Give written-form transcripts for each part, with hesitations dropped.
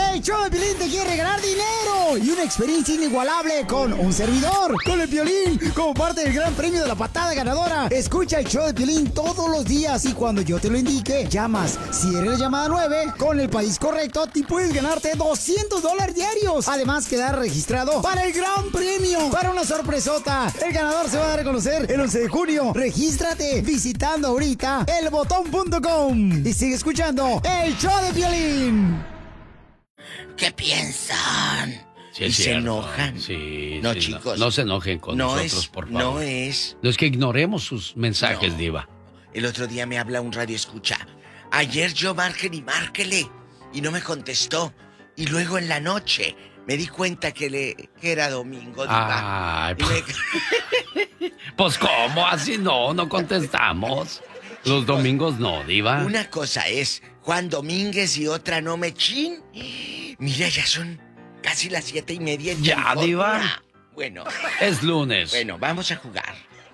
El show de Piolín te quiere regalar dinero y una experiencia inigualable con un servidor, con el Piolín, como parte del gran premio de la patada ganadora. Escucha el show de Piolín todos los días y cuando yo te lo indique, llamas. Si eres la llamada 9, con el país correcto, te puedes ganarte $200 diarios. Además, quedar registrado para el gran premio, para una sorpresota. El ganador se va a dar a conocer el 11 de junio. Regístrate visitando ahorita elbotón.com y sigue escuchando el show de Piolín. ¿Qué piensan? Sí, y se cierto. enojan. Sí, no, sí, chicos. No se enojen con nosotros, por favor. No es. No es que ignoremos sus mensajes, Diva. El otro día me habla un radio escucha. Ayer yo marqué y márquele. Y no me contestó. Y luego en la noche me di cuenta que era domingo, Diva. Ay, pues ¿cómo? Así no contestamos. Los domingos no, Diva. Una cosa es Juan Domínguez y otra no mechín. Mira, ya son casi las 7:30. Ya, Diva. Bueno. Es lunes. Bueno, vamos a jugar.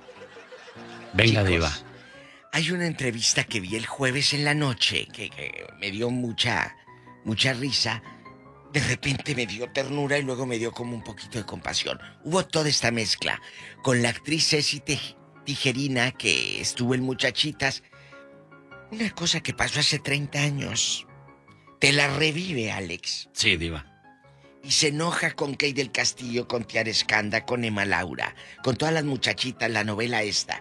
Venga, Chicos, Diva. Hay una entrevista que vi el jueves en la noche que me dio mucha risa. De repente me dio ternura y luego me dio como un poquito de compasión. Hubo toda esta mezcla con la actriz Ceci Tijerina, que estuvo en Muchachitas. Una cosa que pasó hace 30 años. Te la revive, Alex. Sí, Diva. Y se enoja con Kay del Castillo, con Tiara Escanda, con Emma Laura, con todas las muchachitas, la novela esta.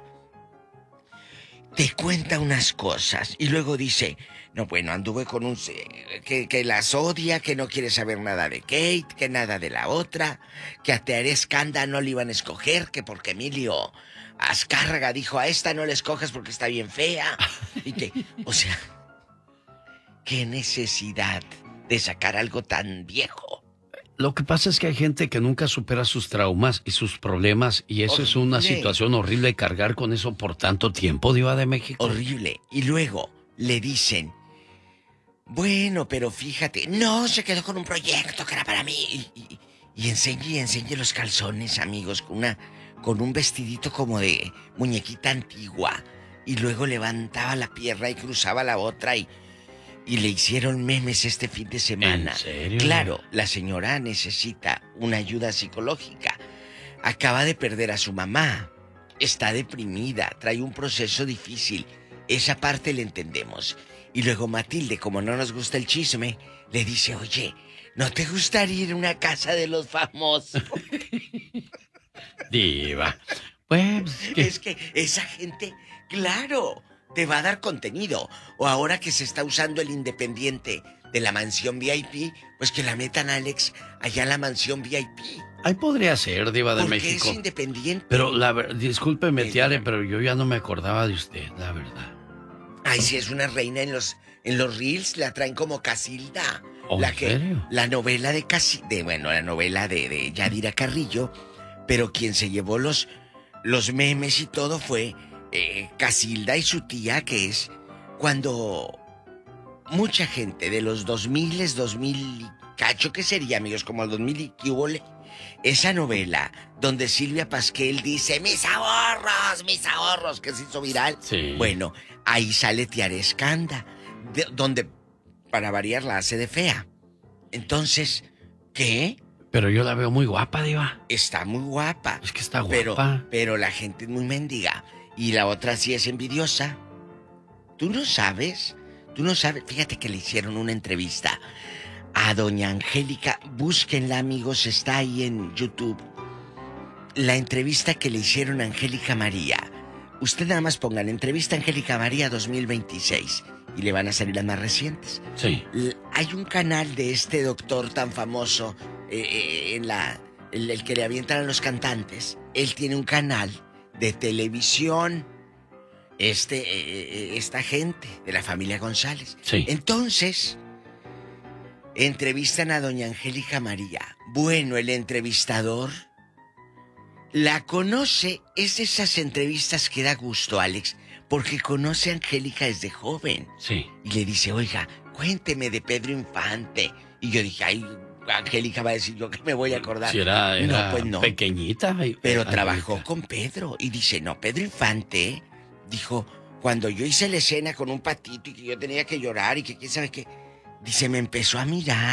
Te cuenta unas cosas y luego dice, no, bueno, anduve con un... que las odia, que no quiere saber nada de Kate, que nada de la otra, que a Tiara Escanda no le iban a escoger, que porque Emilio Azcárraga dijo, a esta no la escojas porque está bien fea. O sea, qué necesidad de sacar algo tan viejo. Lo que pasa es que hay gente que nunca supera sus traumas y sus problemas y eso es una situación horrible, cargar con eso por tanto tiempo, Diva de México. Horrible. Y luego le dicen, bueno, pero fíjate, no, se quedó con un proyecto que era para mí. Y enseñe los calzones, amigos, con un vestidito como de muñequita antigua. Y luego levantaba la pierna y cruzaba la otra y le hicieron memes este fin de semana. ¿En serio? Claro, la señora necesita una ayuda psicológica. Acaba de perder a su mamá. Está deprimida, trae un proceso difícil. Esa parte la entendemos. Y luego Matilde, como no nos gusta el chisme, le dice, oye, ¿no te gustaría ir a una casa de los famosos? Diva. Pues, Es que esa gente, claro, te va a dar contenido. O ahora que se está usando el independiente de la mansión VIP, pues que la metan, Alex, allá a la mansión VIP. ahí podría ser, Diva de Porque México. es independiente. Pero discúlpeme, Tiare, pero yo ya no me acordaba de usted, la verdad. Ay, si es una reina en los reels, la traen como Casilda. ¿Oh, en serio? La novela la novela de Yadira Carrillo, pero quien se llevó los memes y todo fue Casilda y su tía, que es cuando mucha gente de los 2000 y cacho, ¿qué sería, amigos? Como el 2000 y qué hubole. Esa novela donde Silvia Pasquel dice mis ahorros, que se hizo viral. Sí. Bueno, ahí sale Tiara Escanda, donde para variar la hace de fea. Entonces, ¿qué? Pero yo la veo muy guapa, Diva. Está muy guapa. Es que está guapa. Pero la gente es muy mendiga. Y la otra sí es envidiosa. Tú no sabes. Fíjate que le hicieron una entrevista a doña Angélica. Búsquenla, amigos, está ahí en YouTube. La entrevista que le hicieron a Angélica María. Usted nada más ponga la entrevista a Angélica María 2026 y le van a salir las más recientes. Sí. Hay un canal de este doctor tan famoso el que le avientan a los cantantes. Él tiene un canal de televisión. Esta gente de la familia González. Sí. Entonces, entrevistan a doña Angélica María. Bueno, el entrevistador la conoce. Es de esas entrevistas que da gusto, Alex, porque conoce a Angélica desde joven. Sí. Y le dice, oiga, cuénteme de Pedro Infante. Y yo dije, ay, Angélica va a decir, yo que me voy a acordar. Si era no, pues no. pequeñita. Pero trabajó con Pedro. Y dice, no, Pedro Infante dijo, cuando yo hice la escena con un patito y que yo tenía que llorar y que quién sabe qué, dice, me empezó a mirar.